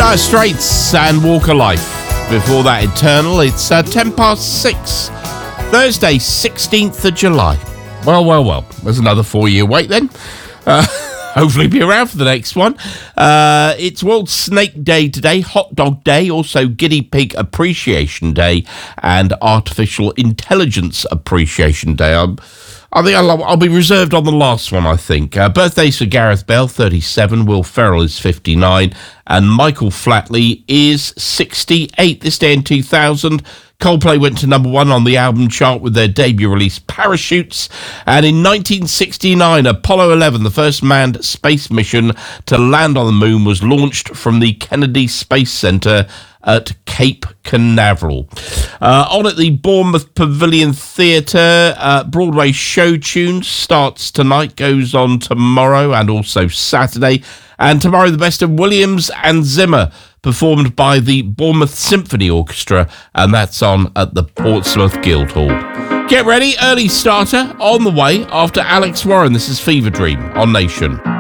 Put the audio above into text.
Dire Straits and Walk of Life. Before that, Eternal. It's 10 past 6. Thursday, 16th of July. Well. There's another 4-year wait then. Hopefully be around for the next one. It's World Snake Day today, Hot Dog Day, also Guinea Pig Appreciation Day, and Artificial Intelligence Appreciation Day. I think I'll be reserved on the last one, I think. Birthdays for Gareth Bell, 37. Will Ferrell is 59. And Michael Flatley is 68. This day in 2000, Coldplay went to number 1 on the album chart with their debut release, Parachutes. And in 1969, Apollo 11, the first manned space mission to land on the moon, was launched from the Kennedy Space Center at Cape Canaveral. On at the Bournemouth Pavilion Theatre, Broadway Show Tunes starts tonight, goes on tomorrow and also Saturday. And tomorrow, the best of Williams and Zimmer, performed by the Bournemouth Symphony Orchestra, and that's on at the Portsmouth Guildhall. Get ready, early starter on the way after Alex Warren. This is Fever Dream on Nation.